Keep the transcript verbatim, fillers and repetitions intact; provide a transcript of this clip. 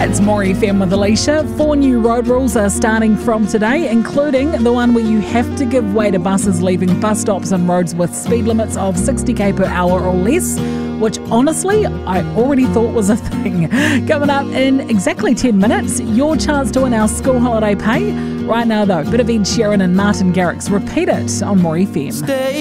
It's More F M with Alicia. Four new road rules are starting from today, including the one where you have to give way to buses leaving bus stops and roads with speed limits of sixty k per hour or less, which honestly I already thought was a thing. Coming up in exactly ten minutes, your chance to win our school holiday pay. Right now though, bit of Ed Sheeran and Martin Garrix. Repeat It on More F M. Stay